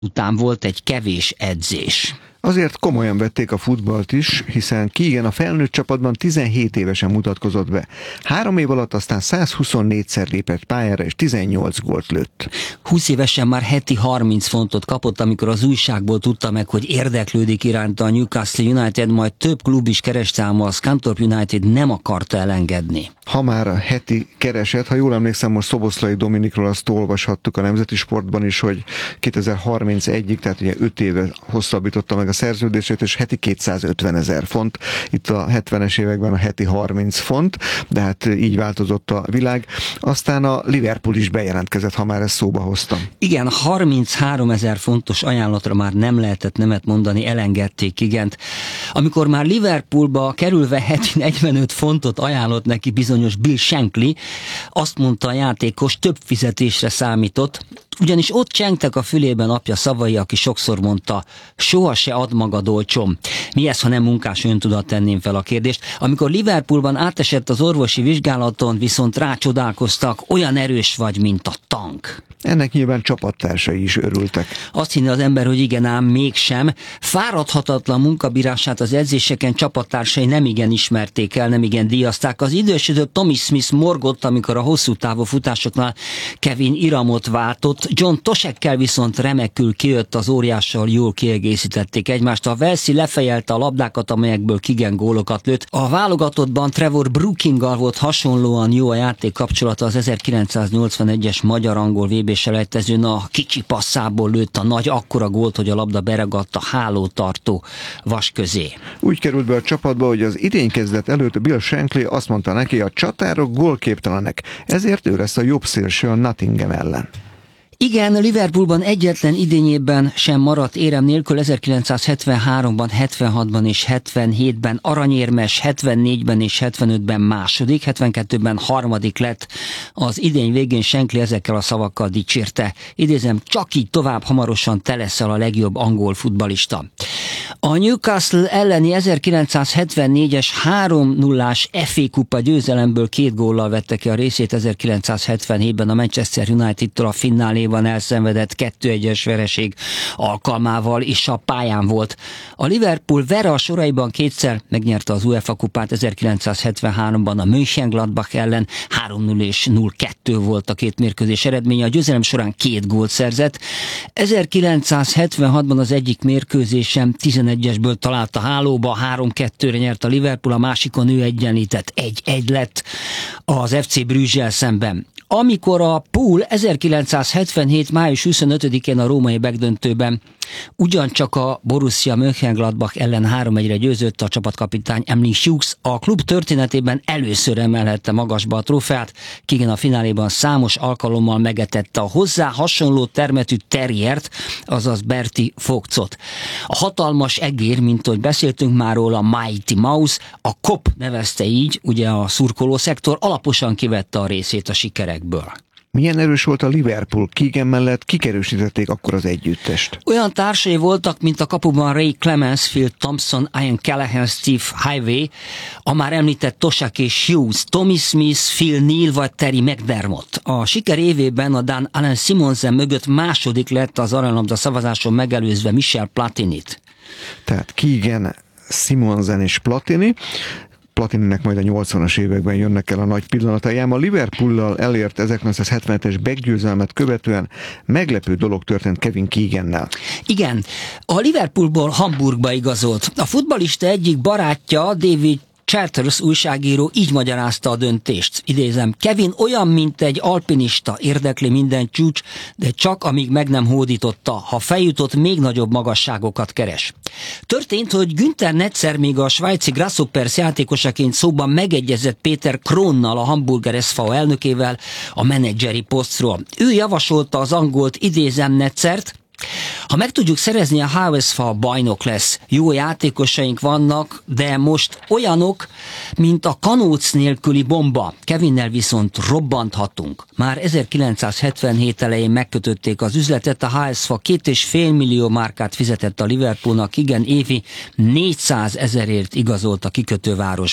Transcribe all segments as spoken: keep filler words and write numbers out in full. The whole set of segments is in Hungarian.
után volt egy kevés edzés. Azért komolyan vették a futballt is, hiszen Keegan a felnőtt csapatban tizenhét évesen mutatkozott be. Három év alatt aztán százhuszonnégyszer lépett pályára, és tizennyolc gólt lőtt. húsz évesen már heti harminc fontot kapott, amikor az újságból tudta meg, hogy érdeklődik iránta a Newcastle United, majd több klub is kereste, ám a Scunthorpe United nem akarta elengedni. Ha már a heti kereset, ha jól emlékszem, most Szoboszlai Dominikról azt olvashattuk a Nemzeti Sportban is, hogy kétezer-harmincegyig, tehát ugye öt éve hosszabbította meg a szerződését, és heti kétszázötven ezer font. Itt a hetvenes években a heti harminc font, de hát így változott a világ. Aztán a Liverpool is bejelentkezett, ha már ezt szóba hoztam. Igen, harminchárom ezer fontos ajánlatra már nem lehetett nemet mondani, elengedték igent. Amikor már Liverpoolba kerülve heti negyvenöt fontot ajánlott neki bizonyos Bill Shankly, azt mondta a játékos, több fizetésre számított, ugyanis ott csengtek a fülében apja szavai, aki sokszor mondta, soha se ad magad olcsom. Mi ez, ha nem munkás öntudat, tenném fel a kérdést. Amikor Liverpoolban átesett az orvosi vizsgálaton, viszont rácsodálkoztak, olyan erős vagy, mint a tank. Ennek nyilván csapattársai is örültek. Azt hinné az ember, hogy igen ám, mégsem. Fáradhatatlan munkabírását az edzéseken csapattársai nem igen ismerték el, nem igen díjazták. Az idősödő Tommy Smith morgott, amikor a hosszú távú futásoknál Kevin Iramot váltott. John Tosekkel viszont remekül kijött, az óriással jól kiegészítették egymást. A Velszi lefejelte a labdákat, amelyekből Keegan gólokat lőtt. A válogatottban Trevor Brookinggal volt hasonlóan jó a játék kapcsolata, az ezerkilencszáznyolcvanegyes magyar-angol vé bé-selejtezőn a kicsi passzából lőtt a nagy akkora gólt, hogy a labda beragadt a hálótartó vas közé. Úgy került be a csapatba, hogy az idénykezdet előtt Bill Shankly azt mondta neki, a csatárok gólképtelenek, ezért ő lesz a jobb szélső a Nottingham ellen. Igen, Liverpoolban egyetlen idényében sem maradt érem nélkül, ezerkilencszázhetvenháromban, hetvenhatban és hetvenhétben aranyérmes, hetvennégyben és hetvenötben második, hetvenkettőben harmadik lett. Az idény végén Shankly ezekkel a szavakkal dicsérte. Idézem, csak így tovább, hamarosan te leszel a legjobb angol futballista. A Newcastle elleni ezerkilencszázhetvennégyes három nullás ef á kupa győzelemből két góllal vette ki a részét, ezerkilencszázhetvenhétben a Manchester United-től a finnáléban elszenvedett kettő egyes vereség alkalmával is a pályán volt. A Liverpool vere a soraiban kétszer megnyerte az UEFA kupát, ezerkilencszázhetvenháromban a Mönchengladbach ellen, három null és nulla kettő volt a két mérkőzés eredménye, a győzelem során két gólt szerzett. ezerkilencszázhetvenhatban az egyik mérkőzésen tizenegyesből talált a hálóba, három kettőre nyert a Liverpool, a másikon ő egyenlített, egy egy lett az ef cé Brüsszsel szemben. Amikor a Pool ezerkilencszázhetvenhét május huszonötödikén a római megdöntőben ugyancsak a Borussia Mönchengladbach ellen három egyre győzött, a csapatkapitány Emile Hughes a klub történetében először emelhette magasba a trófeát, Keegan a fináléban számos alkalommal megetette a hozzá hasonló termetű terriert, azaz Bertie Vogtsot. A hatalmas egér, mint ahogy beszéltünk már róla, Mighty Mouse, a Kop nevezte így, ugye a szurkolószektor alaposan kivette a részét a sikerekből. Milyen erős volt a Liverpool? Keegan mellett kikerősítették akkor az együttest. Olyan társai voltak, mint a kapuban Ray Clemence, Phil Thompson, Ian Callaghan, Steve Highway, a már említett Tosak és Hughes, Tommy Smith, Phil Neal vagy Terry McDermott. A siker évében a Dan Alan Simonsen mögött második lett az aranylabda szavazáson, megelőzve Michel Platinit. Tehát Keegan, Simonsen és Platini. Platininek majd a nyolcvanas években jönnek el a nagy pillanatai, ám a Liverpoollal elért ezerkilencszázhetvenhetes meggyőzelmet követően meglepő dolog történt Kevin Keegannel. Igen, a Liverpoolból Hamburgba igazolt. A futballista egyik barátja, David Charters újságíró így magyarázta a döntést. Idézem, Kevin olyan, mint egy alpinista, érdekli minden csúcs, de csak amíg meg nem hódította, ha feljutott, még nagyobb magasságokat keres. Történt, hogy Günther Netzer még a svájci Grasshoppers játékosaként szóban megegyezett Péter Kronnal, a Hamburger es vé á elnökével a menedzseri posztról. Ő javasolta az angolt, idézem Netzert, ha meg tudjuk szerezni, a há es vé á bajnok lesz. Jó játékosaink vannak, de most olyanok, mint a kanóc nélküli bomba. Kevinnel viszont robbanthatunk. Már ezerkilencszázhetvenhét elején megkötötték az üzletet, a há es vé á két és fél millió márkát fizetett a Liverpoolnak, igen, évi négyszázezerért igazolt a kikötővárosba.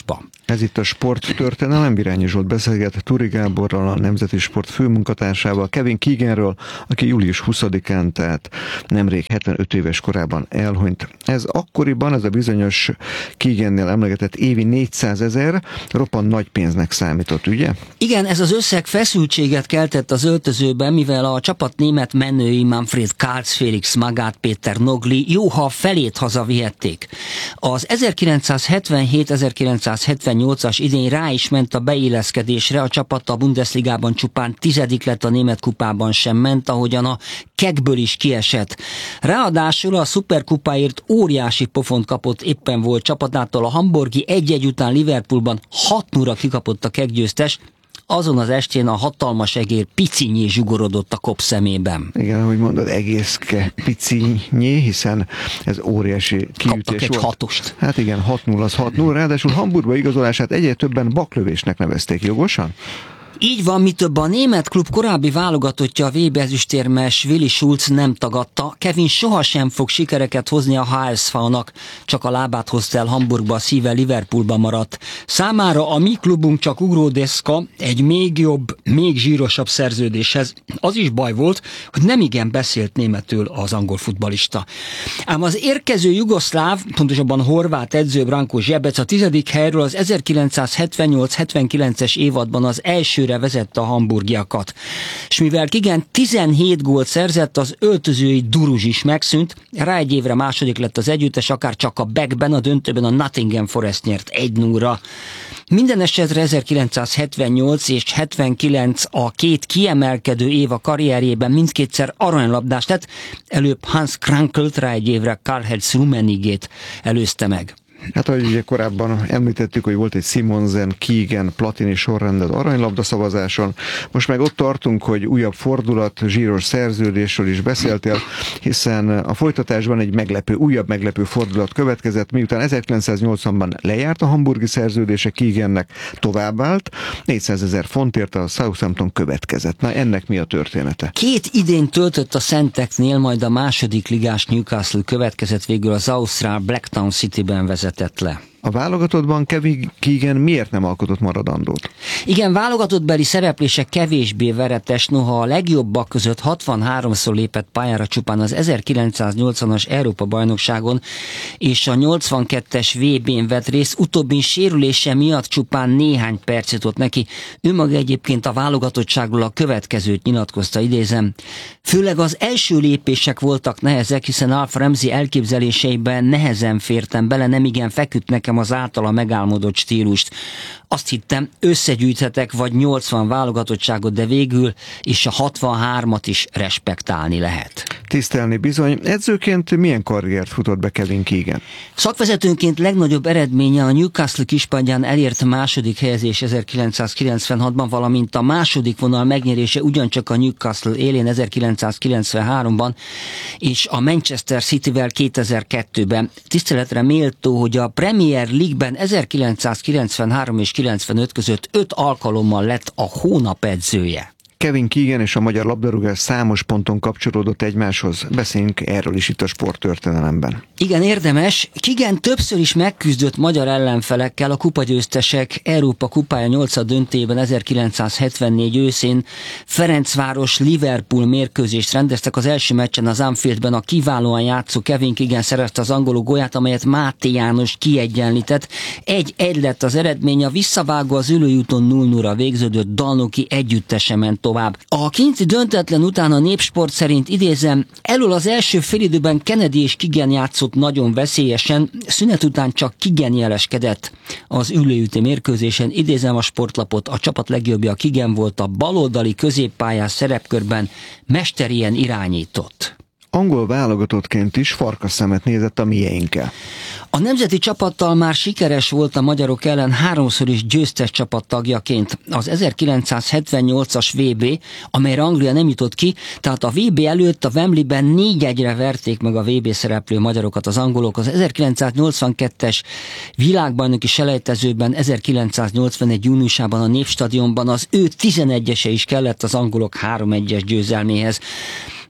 Ez itt a Sporttörténelem, Virányi Zsolt beszélget Turi Gáborral, a Nemzeti Sport főmunkatársával, Kevin Keeganről, aki július huszadikán, tehát nemrég hetvenöt éves korában elhunyt. Ez akkoriban, ez a bizonyos Keegannél emlegetett évi négyszázezer roppant nagy pénznek számított, ugye? Igen, ez az összeg feszültséget keltett az öltözőben, mivel a csapat német menői Manfred Karls, Felix Magath, Péter Nogli jó, ha felét hazavihették. Az ezerkilencszázhetvenhét ezerkilencszázhetvennyolcas idény rá is ment a beilleszkedésre, a csapat a Bundesligában csupán tizedik lett, a német kupában sem ment, ahogyan a kekből is kiesett. Ráadásul a szuperkupáért óriási pofont kapott éppen volt csapatától, a hamburgi egy-egy után Liverpoolban hat nulla kikapott a kekgyőztes. Azon az estén a hatalmas egér picinyé zsugorodott a kop szemében. Igen, ahogy mondod, egészke picinyé, hiszen ez óriási kiütés Kaptak egy volt. hatost. Hát igen, hat nulla az hat nulla, ráadásul Hamburgba igazolását egyre többen baklövésnek nevezték, jogosan? Így van, mi több, a német klub korábbi válogatottja, a vé bé ezüstérmes Willi Schulz nem tagadta. Kevin sohasem fog sikereket hozni a há es vé-nak, csak a lábát hozta el Hamburgba, a szíve Liverpoolba maradt. Számára a mi klubunk csak ugródeszka egy még jobb, még zsírosabb szerződéshez. Az is baj volt, hogy nem igen beszélt németül az angol futballista. Ám az érkező jugoszláv, pontosabban horvát edző Branko Zsebec a tizedik helyről az ezerkilencszázhetvennyolc hetvenkilences évadban az első vezette a hamburgiakat. És mivel Keegan tizenhét gólt szerzett, az öltözői duruzs is megszűnt, rá egy évre második lett az együttes, akár csak a backben, a döntőben a Nottingham Forest nyert egy nulla. Minden esetre ezerkilencszázhetvennyolc és hetvenkilenc a két kiemelkedő év a karrierjében, mindkétszer aranylabdást lett, előbb Hans Krankelt, rá egy évre Karl-Heinz Rummenigét előzte meg. Hát, ahogy ugye korábban említettük, hogy volt egy Simonsen, Keegan, Platini sorrend az aranylabda szavazáson. Most meg ott tartunk, hogy újabb fordulat, zsíros szerződésről is beszéltél, hiszen a folytatásban egy meglepő, újabb meglepő fordulat következett, miután ezerkilencszáznyolcvanban lejárt a hamburgi szerződése, Keegannek továbbállt, négyszázezer fontért a Southampton következett. Na, ennek mi a története? Két idén töltött a Szenteknél, majd a második ligás Newcastle következett, végül az ausztrál Blacktown Cityben vezetett le. A válogatottban Kevin Keegan miért nem alkotott maradandót? Igen, válogatottbeli szereplése kevésbé veretes, noha a legjobbak között hatvanháromszor lépett pályára csupán az ezerkilencszáznyolcvanas Európa-bajnokságon és a nyolcvankettes vé bén vett részt, utóbbi sérülése miatt csupán néhány perc jutott neki. Ő maga egyébként a válogatottságról a következőt nyilatkozta, idézem. Főleg az első lépések voltak nehezek, hiszen Alf Ramsey elképzeléseiben nehezen fértem bele, nemigen feküdt nekem az általa megálmodott stílust. Azt hittem, összegyűjthetek vagy nyolcvan válogatottságot, de végül is a hatvanhármat is respektálni lehet. Tisztelni bizony. Edzőként milyen karriert futott be Kevin Keegan? Szakvezetőnként legnagyobb eredménye a Newcastle kispadján elért második helyezés ezerkilencszázkilencvenhatban, valamint a második vonal megnyerése ugyancsak a Newcastle élén ezerkilencszázkilencvenháromban, és a Manchester Cityvel kétezer-kettőben. Tiszteletre méltó, hogy a Premier League-ben ezerkilencszázkilencvenhárom és kilencvenöt között öt alkalommal lett a hónap edzője. Kevin Keegan és a magyar labdarúgás számos ponton kapcsolódott egymáshoz. Beszéljünk erről is itt a Sporttörténelemben. Igen, érdemes. Keegan többször is megküzdött magyar ellenfelekkel, a kupagyőztesek Európa kupája nyolcad döntőjében ezerkilencszázhetvennégy őszén Ferencváros Liverpool mérkőzést rendeztek. Az első meccsen az Anfieldben a kiválóan játszó Kevin Keegan szerezte az angolok gólját, amelyet Máté János kiegyenlített. Egy-egy lett az eredmény, a visszavágó az ülőjúton nulla nulla végződött, Dalnoki együttese ment tovább. A kinti döntetlen után a Népsport szerint, idézem, elől az első félidőben Kennedy és Keegan játszott nagyon veszélyesen, szünet után csak Keegan jeleskedett. Az ülőjúti mérkőzésen, idézem a Sportlapot, a csapat legjobbja Keegan volt, a baloldali középpályás szerepkörben mesterien irányított. Angol válogatottként is farkasszemet nézett a mieinkkel. A nemzeti csapattal már sikeres volt a magyarok ellen, háromszor is győztes csapattagjaként. Az ezerkilencszázhetvennyolcas vé bé, amelyre Anglia nem jutott ki, tehát a vé bé előtt a Wembleyben négy egyre verték meg a vé bé szereplő magyarokat az angolok. Az ezerkilencszáznyolcvankettes világbajnoki selejtezőben ezerkilencszáznyolcvanegy júniusában a Népstadionban az ő tizenegyese is kellett az angolok három egyes győzelméhez.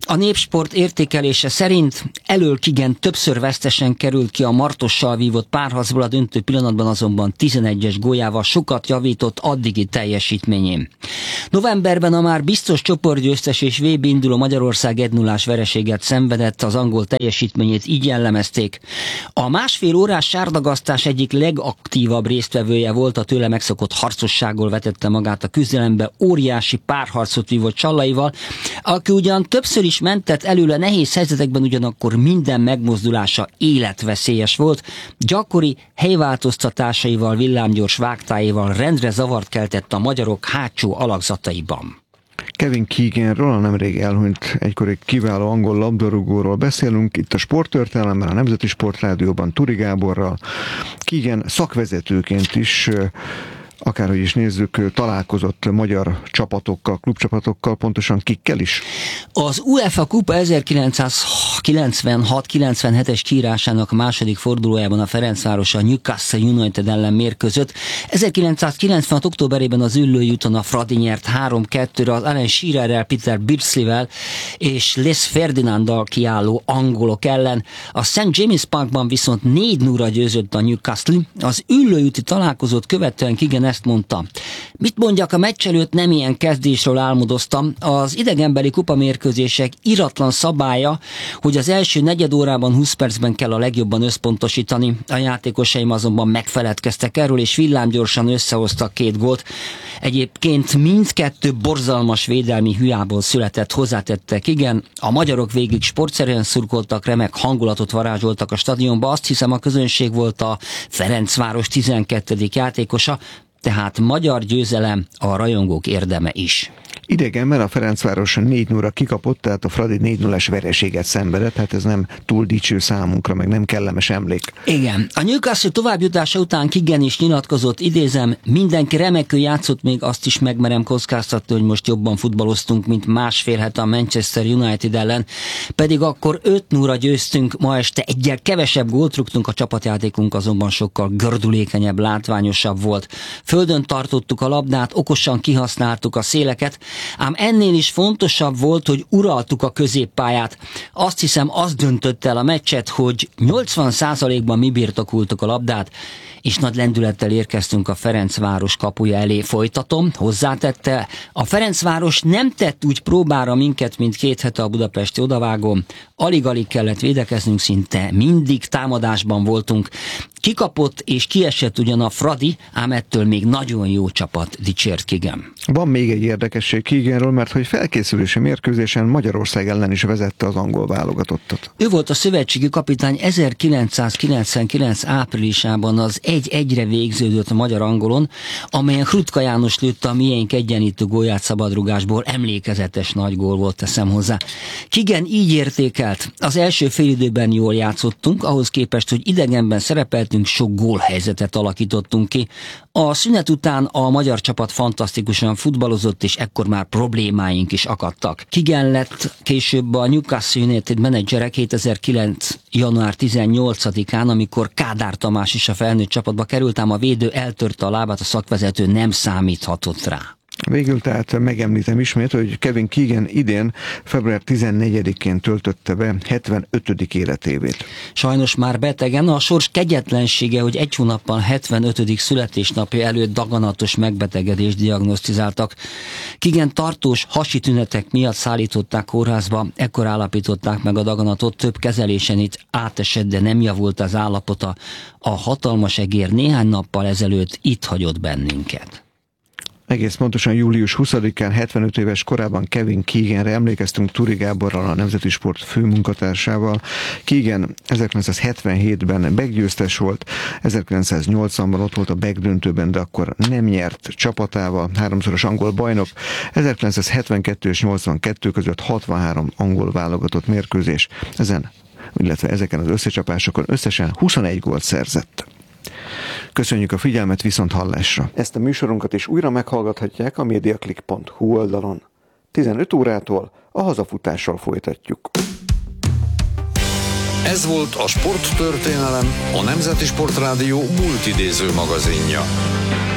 A Népsport értékelése szerint elől Kigen többször vesztesen került ki a Martossal vívott párharcból, a döntő pillanatban azonban tizenegyes góljával sokat javított addigi teljesítményén. Novemberben a már biztos csoportgyőztes és vé bé induló Magyarország egy nullás vereséget szenvedett, az angol teljesítményét így jellemezték. A másfél órás sárdagasztás egyik legaktívabb résztvevője volt, a tőle megszokott harcossággal vetette magát a küzdelembe, óriási párharcot vívott Csallaival, aki ugyan többször is mentett előle nehéz helyzetekben, ugyanakkor minden megmozdulása életveszélyes volt, gyakori helyváltoztatásaival, villámgyors vágtáival rendre zavart keltett a magyarok hátsó alakzataiban. Kevin Keeganről, a nemrég elhunyt egykori kiváló angol labdarúgóról beszélünk, itt a Sporttörténelemben, a Nemzeti Sportrádióban Turi Gáborral. Keegan szakvezetőként is, akárhogy is nézzük, találkozott magyar csapatokkal, klubcsapatokkal, pontosan kikkel is? Az UEFA Kupa ezerkilencszázkilencvenhat kilencvenhetes kiírásának második fordulójában a Ferencváros a Newcastle United ellen mérkőzött. ezerkilencszázkilencvenhat októberében az Üllői úton a Fradi nyert három kettőre az Alan Shearerrel, Peter Beardsley-vel és Les Ferdinanddal kiálló angolok ellen. A Saint James Parkban viszont négy nullra győzött a Newcastle. Az Üllői úti találkozót követően Keegan ezt mondta: mit mondjak, a meccs előtt nem ilyen kezdésről álmodoztam. Az idegenbeli kupamérkőzések iratlan szabálya, hogy az első negyed órában, húsz percben kell a legjobban összpontosítani. A játékosaim azonban megfeledkeztek erről, és villámgyorsan összehoztak két gólt. Egyébként mindkettő borzalmas védelmi hülyából született, hozzátette Keegan. A magyarok végig sportszerűen szurkoltak, remek hangulatot varázsoltak a stadionba. Azt hiszem, a közönség volt a Ferencváros tizenkettedik játékosa, tehát magyar győzelem a rajongók érdeme is. Idegenben a Ferencváros négy nullra kikapott, tehát a Fradi négy nullás vereséget szenvedett, hát ez nem túl dicső számunkra, meg nem kellemes emlék. Igen, a Newcastle továbbjutása után Keegan is nyilatkozott, idézem: mindenki remekül játszott, még azt is megmerem kockáztatni, hogy most jobban futballoztunk, mint másfél hete a Manchester United ellen, pedig akkor öt nullra győztünk, ma este egyel kevesebb gólt rúgtunk, a csapatjátékunk azonban sokkal gördülékenyebb, látványosabb volt. Földön tartottuk a labdát, okosan kihasználtuk a széleket, ám ennél is fontosabb volt, hogy uraltuk a középpályát. Azt hiszem, az döntött el a meccset, hogy nyolcvan százalékban mi birtokultuk a labdát, és nagy lendülettel érkeztünk a Ferencváros kapuja elé. Folytatom, hozzátette: a Ferencváros nem tett úgy próbára minket, mint két hete a budapesti odavágón. Alig-alig kellett védekeznünk, szinte mindig támadásban voltunk. Kikapott és kiesett ugyan a Fradi, ám ettől még nagyon jó csapat, dicsért Keegan. Van még egy érdekesség Keeganről, mert hogy felkészülési mérkőzésen Magyarország ellen is vezette az angol válogatottat. Ő volt a szövetségi kapitány ezerkilencszázkilencvenkilenc áprilisában az egy egyre végződött a magyar-angolon, amelyen Hrutka János lőtte a miénk egyenlítő gólját szabadrugásból. Emlékezetes nagy gól volt, teszem hozzá. Keegan így értékelt: az első félidőben jól játszottunk, ahhoz képest, hogy idegenben szerepeltünk, sok gólhelyzetet alakítottunk ki. A szünet után a magyar csapat fantasztikusan futballozott, és ekkor már problémáink is akadtak. Keegan lett később a Newcastle United menedzsere kétezer-kilenc január tizennyolcadikán, amikor Kádár Tamás is a felnőtt csapatba került, ám a védő eltörte a lábát, a szakvezető nem számíthatott rá. Végül tehát megemlítem ismét, hogy Kevin Keegan idén február tizennegyedikén töltötte be hetvenötödik életévét. Sajnos már betegen, a sors kegyetlensége, hogy egy hónappal hetvenötödik születésnapja előtt daganatos megbetegedést diagnosztizáltak. Keegan tartós hasi tünetek miatt szállították kórházba, ekkor állapították meg a daganatot, több kezelésen itt átesett, de nem javult az állapota. A hatalmas egér néhány nappal ezelőtt itt hagyott bennünket. Egész pontosan július huszadikán, hetvenöt éves korában Kevin Keeganre emlékeztünk Turi Gáborral, a Nemzeti Sport főmunkatársával. Keegan ezerkilencszázhetvenhétben meggyőztes volt, ezerkilencszáznyolcvanban ott volt a megdöntőben, de akkor nem nyert csapatával, háromszoros angol bajnok. ezerkilencszázhetvenkettő és nyolcvankettő között hatvanhárom angol válogatott mérkőzés, ezen, illetve ezeken az összecsapásokon összesen huszonegy gólt szerzett. Köszönjük a figyelmet, viszont hallásra! Ezt a műsorunkat is újra meghallgathatják a mediaclick pont hu oldalon. tizenöt órától a hazafutással folytatjuk. Ez volt a Sporttörténelem, a Nemzeti Sportrádió multidéző magazinja.